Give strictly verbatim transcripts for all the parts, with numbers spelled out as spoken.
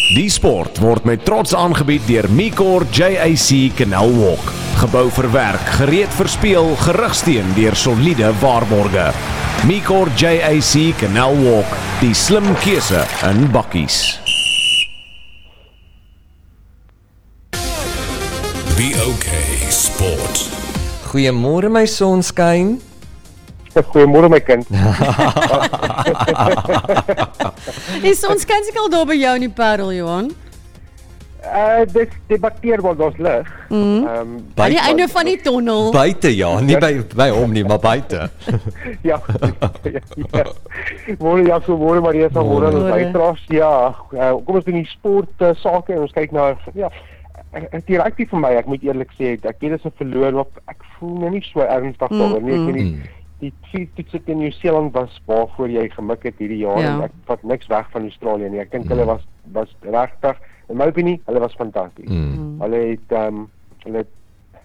Die sport word met trots aangebied deur Micor J A C Canal Walk. Gebou vir werk, gereed vir speel, gerugsteun deur soliede waarborge. Micor J A C Canal Walk, die slim keuse in bakkies. B O K Sport. Goeiemôre my sonskyn. Goeiemôre my kind. Is ons kan seker al daar by jou in die Parel, Johan? Uh, dit debatteer wat ons lig. Mm. Um, Aan die einde van die tonnel. Buite ja, nie by by hom nie, maar buite. ja. ja. Môre ja, so môre Maria, so môre ons uitdras. Ja, uh, kom ons doen die sport uh, sake en ons kyk na ja. Die rugby vir my, ek moet eerlik sê, ek weet dit is 'n verloor, maar ek voel nou nie so ernstig Mm, daaroor nie. Ek mm. weet nie die vier toetse teen Nieu-Seeland was waarvoor jy gemik het hierdie jaar Ja. en ek vat niks weg van Australië nie. Ek dink hulle was was regtig, in my opinie, hulle was fantasties. Mm. Hulle het ehm um, hulle het,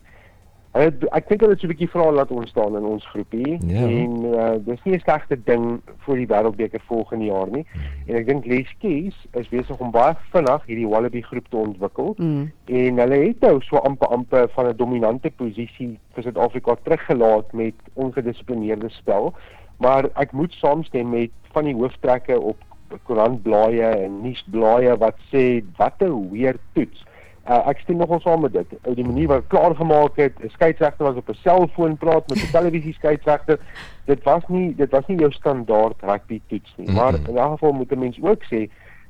hulle het, ek dink hulle het so 'n bietjie vrae laat ontstaan in ons groepie Ja. en uh, dis nie 'n slegte ding vir die Wêreldbeker volgende jaar nie. En ek dink Les Keys is besig om baie vinnig hierdie Wallaby groep te ontwikkel. Mm. En hulle het nou so amper amper van 'n dominante posisie vir Suid-Afrika teruggelaat met ongedissiplineerde spel. Maar ek moet saamstem met van die hooftrekke op koerantblaaie en nuusblaaie wat sê wat 'n weer toets. Uh, ek stem nogal saam met dit. Uit die manier wat klaar gemaak het, 'n skeieregter was op 'n selfoon praat met 'n televisie skeieregter. Dit was nie dit was nie jou standaard rugby toets nie. Maar in 'n geval moet 'n mens ook sê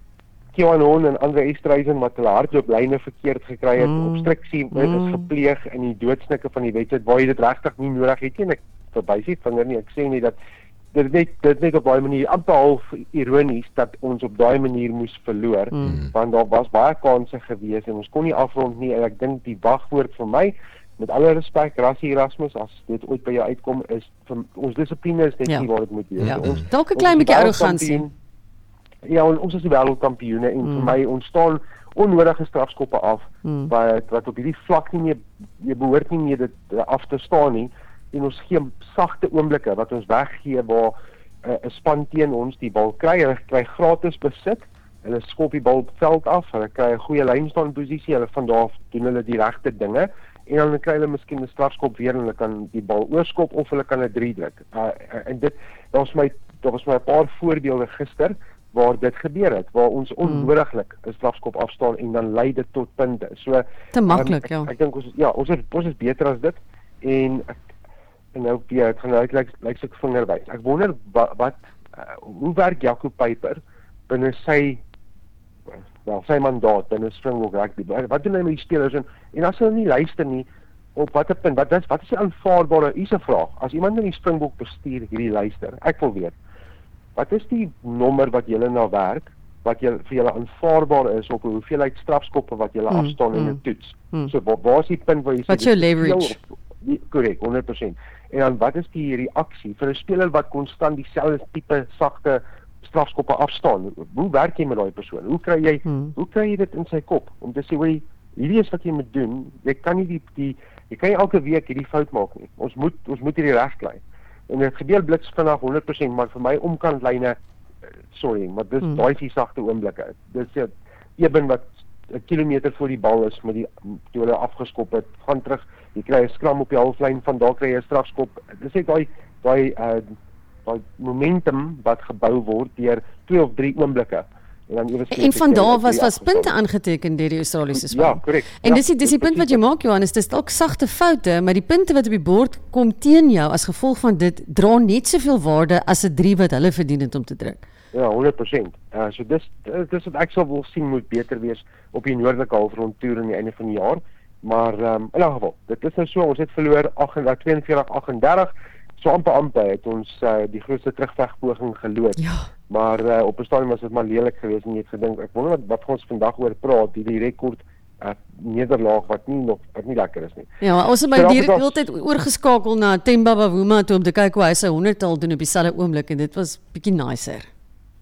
Kieran Horn en Andre Esterhuizen wat hulle hardlooplyne verkeerd gekry het, Mm. obstruksie Mm. is gepleeg in die doodsnikke van die wedstryd waar jy dit regtig nie nodig het nie. En ek verby sy vinger nie, ek sê nie dat dit net dit net op daai manier amper half ironies dat ons op daai manier moes verloor, Mm. want daar was baie kansse gewees en ons kon nie afrond nie. En ek dink die wagwoord vir my, met alle respek, Rassie Erasmus, as dit ooit by jou uitkom, is vir, ons dissipline is net Ja. nie waar dit moet wees. Ja. Ons Dalk 'n ons klein is die bietjie arrogansie. wêreldkampioen. Ja, en ons is die wêreldkampioene en Mm. vir my ons staan onnodige strafskoppe af Mm. wat wat op hierdie vlak nie meer jy behoort nie meer dit uh, af te staan nie. En ons gee sagte oomblikke wat ons weggee waar 'n uh, span teen ons die bal kry, hulle kry gratis besit. Hulle skop die bal op veld af, hulle kry 'n goeie lynstaan posisie, hulle van daar af doen hulle die regte dinge en dan kry hulle miskien 'n strafskop weer en hulle kan die bal oorskop of hulle kan 'n drie druk. Uh, en dit daar was my daar was my 'n paar voorbeelde gister waar dit gebeur het, waar ons onnodiglik 'n strafskop afstaan en dan lei dit tot punte. So Te maklik, um, ja. Ek, ek dink ons ja, ons is ons is beter as dit en ek, en nou ja, dit gaan uit lyk lyk so 'n vingerwys. Ek wonder wat, wat uh, hoe werk Jaco Peyper binne sy wel sy mandaat binne Springbok Rugby. Wat doen hy met die spelers en en as hulle nie luister nie op watter punt wat is wat is die aanvaarbare is 'n vraag. As iemand in die Springbok bestuur hierdie luister, ek wil weet wat is die nommer wat julle na werk wat julle vir julle aanvaarbaar is op 'n hoeveelheid strafskoppe wat julle Mm, afstaan in mm, 'n toets. mm. So waar, waar is die punt waar jy Wat is jou leverage? Korrek, honderd persent. En dan wat is die reaksie vir 'n speler wat konstant dieselfde tipe sagte strafskoppe afstaan? Hoe werk jy met daai persoon? Hoe kry jy Hmm. hoe kry jy dit in sy kop om te sê, "Hoerie, hierdie is wat jy moet doen. Jy kan nie die die jy kan nie elke week hierdie fout maak nie. Ons moet ons moet hierdie reg kry." En dit gebeur blitsvinnig honderd persent, maar vir my omkantlyne sorry, maar dis Hmm. daai is die sagte oomblikke. Dis ja, Eben wat 'n kilometer voor die bal is met die toe hulle afgeskop het, gaan terug, jy kry 'n skram op die halflyn, van daar kry jy 'n strafskop. Dis net daai daai uh daai momentum wat gebou word deur twee of drie oomblikke. En dan ewe En van daar was was punte aangeteken deur die Australiese span. Ja, korrek. En ja, dis die dis die punt wat jy maak, Johannes, dis dalk sagte foute, maar die punte wat op die bord kom teen jou as gevolg van dit dra net soveel waarde as 'n drie wat hulle verdien het om te druk. Ja, honderd persent. Uh, so dis dis wat ek sal wil sien moet beter wees op die noordelike halfrond toer aan die einde van die jaar. Maar um, in 'n geval, dit is nou so, ons het verloor tweeënveertig agt en dertig. So amper amper het ons uh, die grootste terugvegpoging geloop. Ja. Maar uh, op 'n stadium was dit maar lelik geweest en jy het gedink, ek wonder wat wat gaan ons vandag oor praat, hierdie rekord uh, nederlaag wat nie nog wat nie lekker is nie. Ja, maar ons het by So, die dat hele tyd oorgeskakel na Themba Bavuma toe om te kyk hoe hy sy honderd tal doen op dieselfde oomblik en dit was bietjie nicer.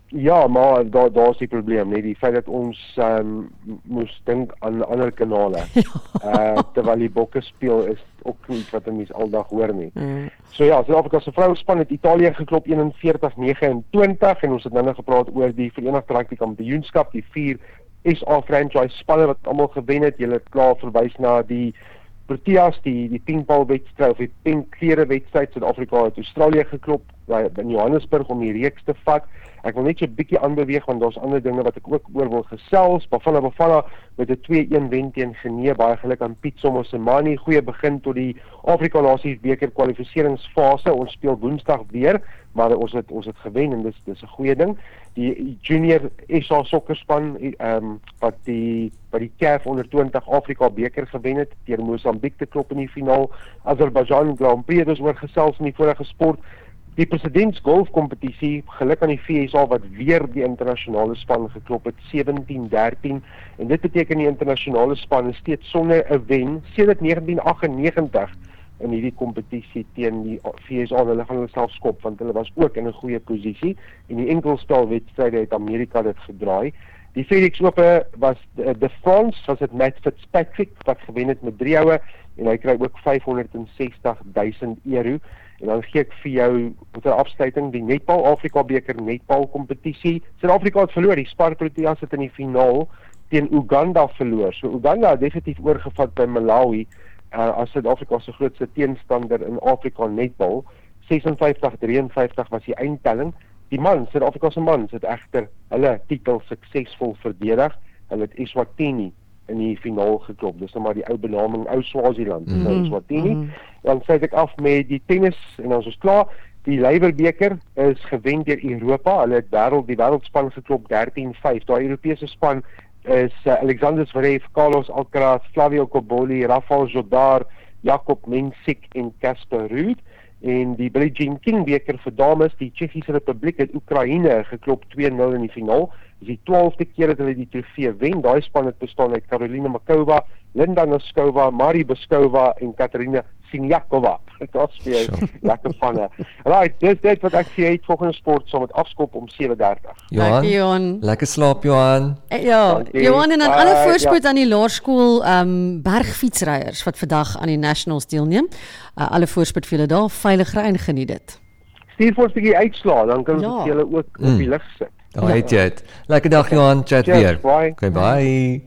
Ja, maar daar daar is die probleem, nee, die feit dat ons um, moes dink aan ander kanale. uh, terwyl die bokke speel is ook nie iets wat 'n mens aldag hoor nie. Mm. So ja, Suid-Afrika se vrouespan het Italië geklop eenenveertig negenentwintig en ons het nou nog gepraat oor die Verenigde Rugby Kampioenskap, die vier S A franchise spanne wat almal gewen het. Julle het klaar verwys na die Proteas, die die pinkbal wedstryd of die pinkklere wedstryd. Suid-Afrika het Australië geklop in Johannesburg om die reeks te vat. Ek wil net so 'n bietjie aanbeweeg want daar's ander dinge wat ek ook oor wil gesels. Bafana Bafana met 'n twee-een wen teen Genee. Baie geluk aan Piet Somosemani. Goeie begin tot die Afrika Nasies beker kwalifikasiefase. Ons speel Woensdag weer, maar ons het ons het gewen en dis dis 'n goeie ding. Die junior S A sokkerspan ehm um, wat die by die C A F onder twintig Afrika beker gewen het teen Mosambiek te klop in die finaal. Azerbaijan Grand Prix het oor gesels in die vorige sport. Die presidents golfkompetisie, geluk aan die V S A wat weer die internasionale span geklop het, sewentien dertien, en dit beteken die internasionale span is steeds sonder 'n wen sedert negentien aggenegentig in hierdie kompetisie teen die V S A. Hulle gaan hulle self skop want hulle was ook in 'n goeie posisie en die enkelspelwedstryde het Amerika dit gedraai. Die FedEx Ope was uh, de France, was dit Matt Fitzpatrick wat gewen het met drie houe en hy kry ook vyfhonderdsestig duisend euro. En dan gee ek vir jou met 'n afsluiting die netbal Afrika beker netbal kompetisie. Suid-Afrika het verloor, die Spar Proteas het in die finaal teen Uganda verloor. So Uganda het definitief oorgevat by Malawi uh, as Suid-Afrika se grootste teenstander in Afrika netbal. vyfenses drieënvyftig was die eindtelling. Die mans, Suid-Afrika se mans het egter hulle titel suksesvol verdedig. Hulle het Eswatini in die finaal geklop. Dis nou maar die ou benaming ou Swaziland, mm -hmm. Eswatini. Mm -hmm. Dan sluit ek af met die tennis en ons is klaar. Die Leiberbeker is gewen deur Europa. Hulle het wêreld die wêreldspan geklop dertien vyf. Daai Europese span is uh, Alexander Zverev, Carlos Alcaraz, Flavio Cobolli, Rafael Jodar, Jakob Mensik en Casper Ruud. En die Billie Jean King beker vir dames, die Tsjechiese Republiek het Oekraïne geklop twee nul in die finaal. Dis die twaalfde keer dat hulle die trofee wen. Daai span het bestaan uit Karolina Makova, Linda Noskova, Mari Boskova en Katerina Siniakova. Dit was weer sure. Lekker vanne. Right, dis dit wat ek sê het volgende sport saam met afskop om sewe dertig. Johan, Johan. Lekker slaap Johan. Uh, ja, Johan en dan uh, alle voorspoed ja. aan die laerskool um, bergfietsryers wat vandag aan die Nationals deelneem. Uh, alle voorspoed vir julle daar, veilig ry en geniet dit. Stuur vir ons 'n bietjie uitslaa, dan kan ons ja. julle ook mm. op die lig sit. Daar het jy dit. Lekker dag Johan, chat weer. Bye. Okay, bye.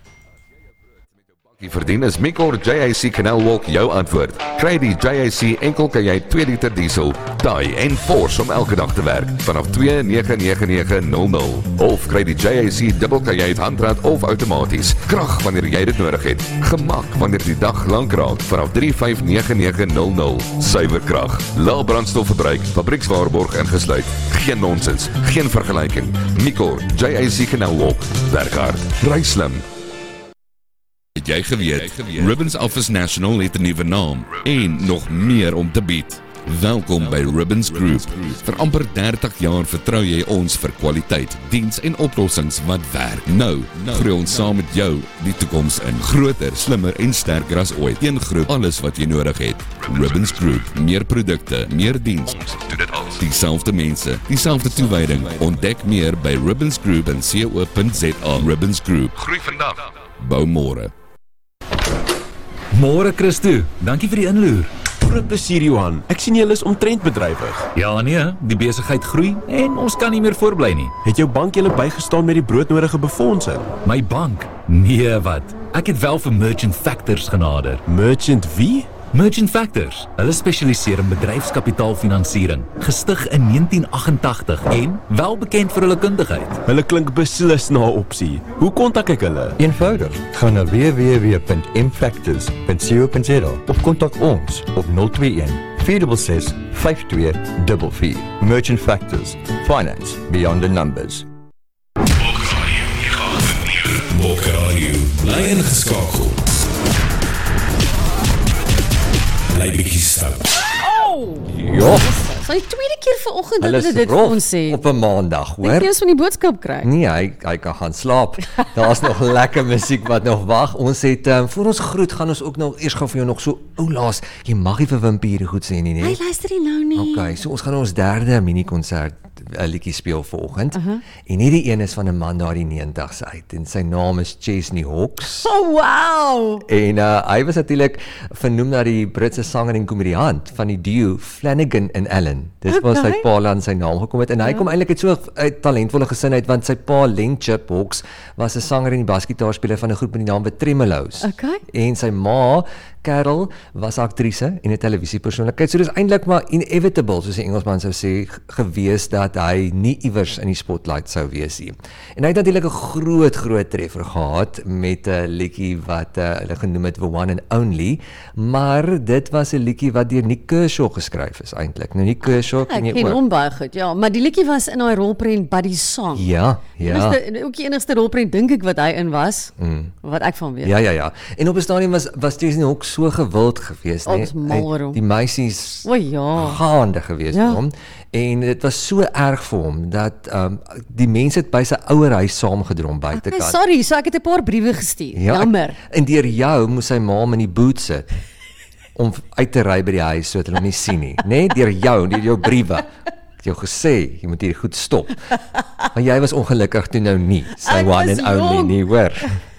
Die verdien is Micor J A C Canal Walk jou antwoord. Kry die J A C enkel kan jy twee liter diesel, taai en force om elke dag te werk vanaf twee nege nege nege nul nul. Of kry die J A C dubbel kan jy handrad of outomaties. Krag wanneer jy dit nodig het. Gemak wanneer die dag lank raak vanaf drie vyf nege nege nul nul. Suiwer krag, lae brandstofverbruik, fabriekswaarborg ingesluit. Geen nonsens, geen vergelyking. Micor J A C Canal Walk. Werk hard, ry slim. Het jy geweet, Ribbons Office National het 'n nuwe naam en nog meer om te bied. Welkom by Ribbons Group. Vir amper dertig jaar vertrou jy ons vir kwaliteit, diens en oplossings wat werk. Nou, groei ons saam met jou die toekoms in. Groter, slimmer en sterker as ooit. Een groep, alles wat jy nodig het. Ribbons Group, meer produkte, meer diens. Ons doen dit al. Dieselfde mense, dieselfde toewyding. Ontdek meer by ribbons group en co punt za. Ribbons Group. Groei vandag. Bou môre. Môre Christo, dankie vir die inloer. Groot plesier Johan, ek sien julle is omtrent bedrywig. Ja nee, die besigheid groei en ons kan nie meer voorbly nie. Het jou bank julle bygestaan met die broodnodige befondsing? My bank? Nee wat, ek het wel vir Merchant Factors genader. Merchant wie? Merchant Factors, hulle spesialiseer in bedryfskapitaalfinansiering, gestig in negentien agt-ag-tig en wel bekend vir hulle kundigheid. Hulle klink beslis na 'n opsie. Hoe kontak ek hulle? Eenvoudig, gaan na w w w punt m factors punt co punt za of kontak ons op nul twee een vier ses ses vyf twee vier vier. Merchant Factors, finance beyond the numbers. Bokkaradio, bly ingeskakel. Bly bietjie stout. Oh! Ja. Sy tweede keer vanoggend dat Hulle hulle is dit vir rof ons sê. op 'n maandag, Ek hoor. het eers van die boodskap kry. Nee, hy hy kan gaan slaap. Daar's nog lekker musiek wat nog wag. Ons het um, voor ons groet gaan ons ook nog eers gou vir jou nog so ou laas. Jy mag nie vir Wimpiere goed sê nie, nee. Hy luister nie nou nie. Okay, so ons gaan ons derde mini konsert uh, liedjie speel vanoggend. Uh-huh. En hierdie een is van 'n man daar die negentig's uit en sy naam is Chesney Hawkes. Oh wow. En uh, hy was natuurlik vernoem na die Britse sanger en komediant van die duo Flanagan en Allen. Dis waar okay. sy pa aan sy naam gekom het en hy ja. kom eintlik uit so 'n talentvolle gesin uit want sy pa Len Chip Hawkes was 'n sanger en die basgitaarspeler van 'n groep met die naam The Tremolos. Okay. En sy ma Carol was aktrise en 'n televisiepersoonlikheid. So dis eintlik maar inevitable soos die Engelsman sou sê gewees dat hy nie iewers in die spotlight sou wees nie. En hy het natuurlik 'n groot groot treffer gehad met 'n liedjie wat uh, hulle genoem het The One and Only, maar dit was 'n liedjie wat deur Nick Kershaw geskryf is eintlik. Nou Nick Kershaw ken jy ook. Ek ken hom baie goed, ja, maar die liedjie was in daai rolprent Buddy Song. Ja, ja. Dis ook die enigste rolprent dink ek wat hy in was, mm. wat ek van weet. Ja, ja, ja. En op 'n stadium was was Chesney ook so gewild geweest, nee. Die meisies o ja, gaande geweest ja. vir hom. En dit was so erg vir hom dat um, die mense het by sy ouer huis saamgedrom buitekant. Okay, sorry, so ek het 'n paar briewe gestuur. Ja, jammer. Ek, en deur jou moes sy ma in die boot sit om uit te ry by die huis sodat hulle hom nie sien nie. Net deur jou, deur jou briewe. Ek het jou gesê, jy moet hier goed stop. Maar jy was ongelukkig toe nou nie. Sy one and only nie, hoor.